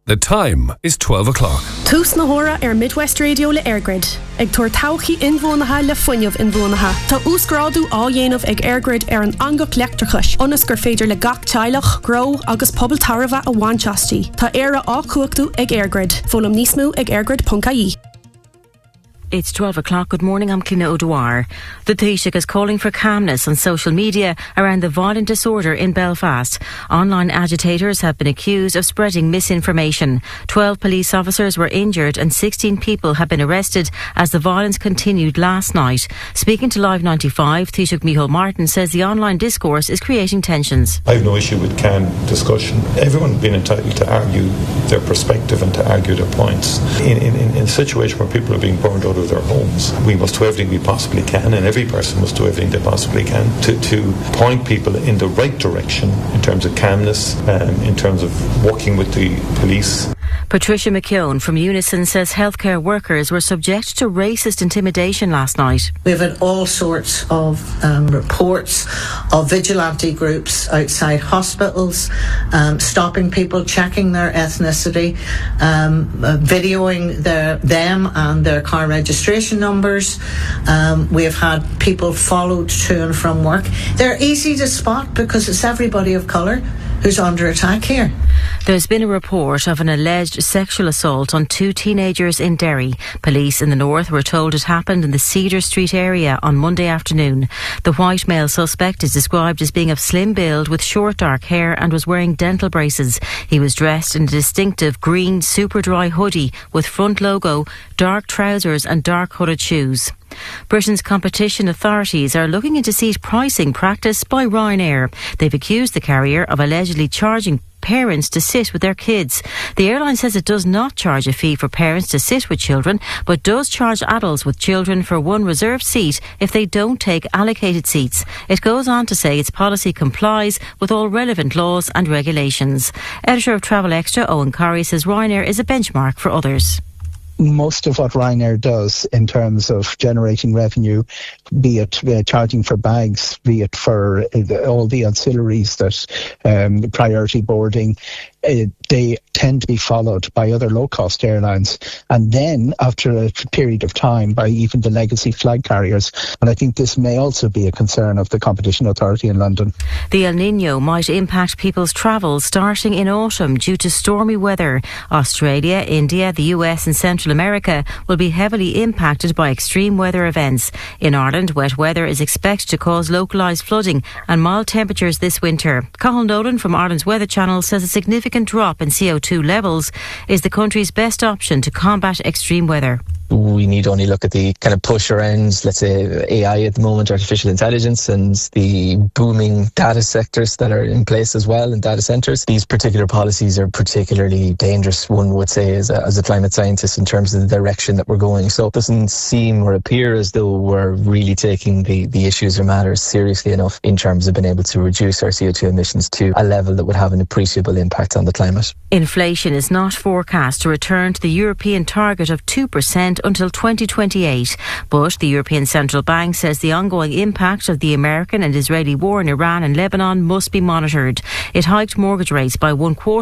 The time is 12 o'clock. Tús na hora Midwest Radio le Airgrid. Ag tuair tauchaí inmhónatha le fuinneamh inmhónatha. Tá úsgráadú á dhéanamh ag Airgrid an angach leachtarchais. Ionas gur féidir le gach teilech, gro agus pobl tarbha a bhainteastí. Tá éire á cuachtú ag Airgrid. Fólam níos mó ag airgrid.ie. It's 12 o'clock. Good morning, I'm Cliona O'Dwyer. The Taoiseach is calling for calmness on social media around the violent disorder in Belfast. Online agitators have been accused of spreading misinformation. 12 police officers were injured and 16 people have been arrested as the violence continued last night. Speaking to Live 95, Taoiseach Micheál Martin says the online discourse is creating tensions. I have no issue with canned discussion. Everyone being entitled to argue their perspective and to argue their points. In a situation where people are being burned out of their homes, we must do everything we possibly can, and every person must do everything they possibly can to point people in the right direction in terms of calmness, in terms of working with the police. Patricia McKeown from Unison says healthcare workers were subject to racist intimidation last night. We've had all sorts of reports of vigilante groups outside hospitals, stopping people, checking their ethnicity, videoing them and their car registration numbers. We've had people followed to and from work. They're easy to spot because it's everybody of colour who's under attack here. There's been a report of an alleged sexual assault on 2 teenagers in Derry. Police in the north were told it happened in the Cedar Street area on Monday afternoon. The white male suspect is described as being of slim build with short dark hair and was wearing dental braces. He was dressed in a distinctive green super dry hoodie with front logo, dark trousers and dark hooded shoes. Britain's competition authorities are looking into seat pricing practice by Ryanair. They've accused the carrier of allegedly charging parents to sit with their kids. The airline says it does not charge a fee for parents to sit with children, but does charge adults with children for one reserved seat if they don't take allocated seats. It goes on to say its policy complies with all relevant laws and regulations. Editor of Travel Extra, Owen Corrie, says Ryanair is a benchmark for others. Most of what Ryanair does in terms of generating revenue, be it charging for bags, be it for all the ancillaries that priority boarding, they tend to be followed by other low-cost airlines, and then after a period of time by even the legacy flag carriers. And I think this may also be a concern of the Competition Authority in London. The El Niño might impact people's travel starting in autumn due to stormy weather. Australia, India, the US and Central America will be heavily impacted by extreme weather events. In Ireland, wet weather is expected to cause localised flooding and mild temperatures this winter. Cathal Nolan from Ireland's Weather Channel says a significant drop in CO2 levels is the country's best option to combat extreme weather. We need only look at the kind of push around, let's say, AI at the moment, artificial intelligence, and the booming data sectors that are in place as well in data centres. These particular policies are particularly dangerous, one would say, as a climate scientist, in terms of the direction that we're going. So it doesn't seem or appear as though we're really taking the issues or matters seriously enough in terms of being able to reduce our CO2 emissions to a level that would have an appreciable impact on the climate. Inflation is not forecast to return to the European target of 2% until 2028. But the European Central Bank says the ongoing impact of the American and Israeli war in Iran and Lebanon must be monitored. It hiked mortgage rates by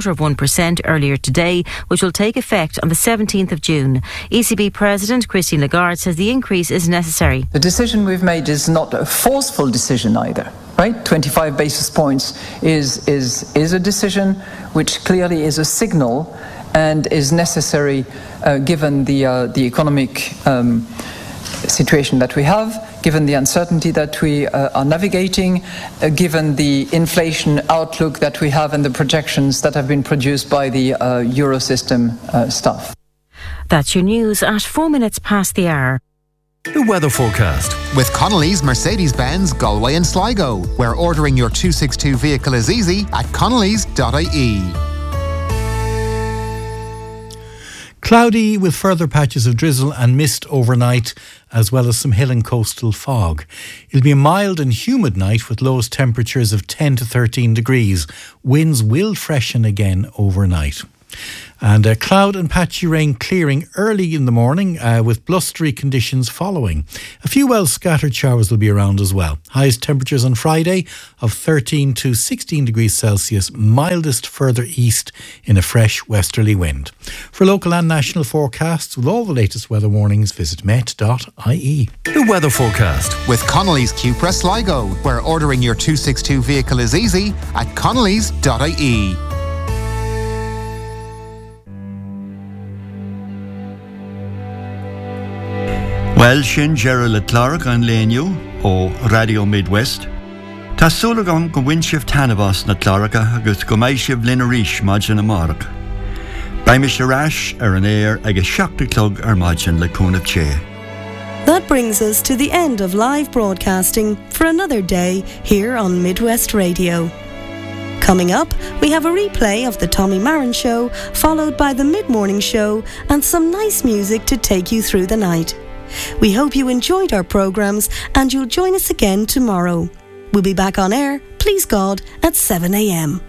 0.25% earlier today, which will take effect on the 17th of June. ECB President Christine Lagarde says the increase is necessary. The decision we've made is not a forceful decision either. Right, 25 basis points is a decision which clearly is a signal and is necessary given the economic situation that we have, given the uncertainty that we are navigating, given the inflation outlook that we have and the projections that have been produced by the Eurosystem staff. That's your news at 4 minutes past the hour. The weather forecast with Connolly's Mercedes-Benz Galway and Sligo, where ordering your 262 vehicle is easy at connolly's.ie. Cloudy with further patches of drizzle and mist overnight, as well as some hill and coastal fog. It'll be a mild and humid night with lowest temperatures of 10 to 13 degrees. Winds will freshen again overnight. And cloud and patchy rain clearing early in the morning with blustery conditions following. A few well scattered showers will be around as well. Highest temperatures on Friday of 13 to 16 degrees Celsius, mildest further east in a fresh westerly wind. For local and national forecasts with all the latest weather warnings, visit met.ie. The weather forecast with Connolly's Cupra Sligo, where ordering your 262 vehicle is easy at connellys.ie. Well, sin Gerald le Clark an léniu ó Radio Midwest. Tá súlagan go bhain tanabas na Clarka agus go mbeidh sibh linn arís maidin na marach. Baimi sé rais an air agus 7 clog maidin le cúnamh ché. That brings us to the end of live broadcasting for another day here on Midwest Radio. Coming up, we have a replay of the Tommy Marin Show, followed by the mid-morning show and some nice music to take you through the night. We hope you enjoyed our programmes and you'll join us again tomorrow. We'll be back on air, please God, at 7 a.m.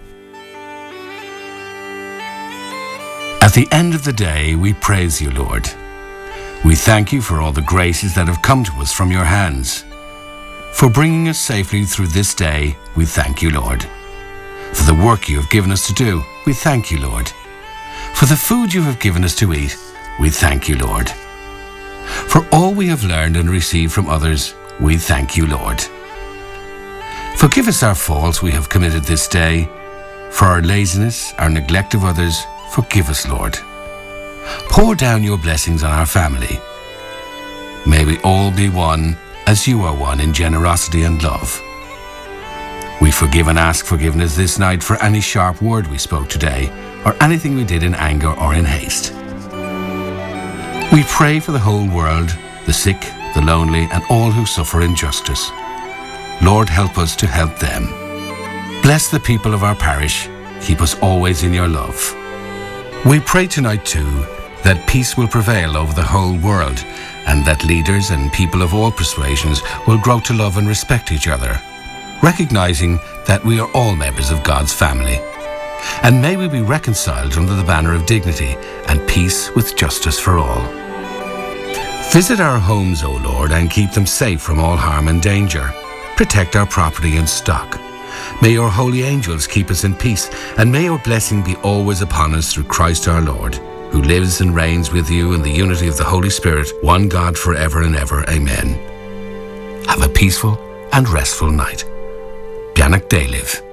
At the end of the day, we praise you, Lord. We thank you for all the graces that have come to us from your hands. For bringing us safely through this day, we thank you, Lord. For the work you have given us to do, we thank you, Lord. For the food you have given us to eat, we thank you, Lord. For all we have learned and received from others, we thank you, Lord. Forgive us our faults we have committed this day. For our laziness, our neglect of others, forgive us, Lord. Pour down your blessings on our family. May we all be one as you are one in generosity and love. We forgive and ask forgiveness this night for any sharp word we spoke today or anything we did in anger or in haste. We pray for the whole world, the sick, the lonely, and all who suffer injustice. Lord, help us to help them. Bless the people of our parish. Keep us always in your love. We pray tonight, too, that peace will prevail over the whole world and that leaders and people of all persuasions will grow to love and respect each other, recognizing that we are all members of God's family. And may we be reconciled under the banner of dignity and peace with justice for all. Visit our homes, O Lord, and keep them safe from all harm and danger. Protect our property and stock. May your holy angels keep us in peace, and may your blessing be always upon us through Christ our Lord, who lives and reigns with you in the unity of the Holy Spirit, one God forever and ever. Amen. Have a peaceful and restful night. Bianach Daliv.